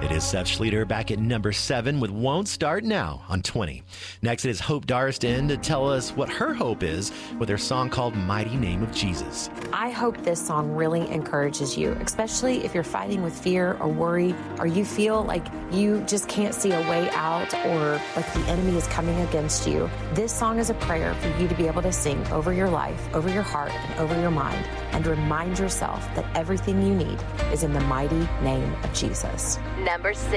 It is Seth Schleter back at number 7 with Won't Start Now on 20. Next, it is Hope Darston to tell us what her hope is with her song called Mighty Name of Jesus. I hope this song really encourages you, especially if you're fighting with fear or worry, or you feel like you just can't see a way out, or like the enemy is coming against you. This song is a prayer for you to be able to sing over your life, over your heart, and over your mind, and remind yourself that everything you need is in the mighty name of Jesus. Number 6.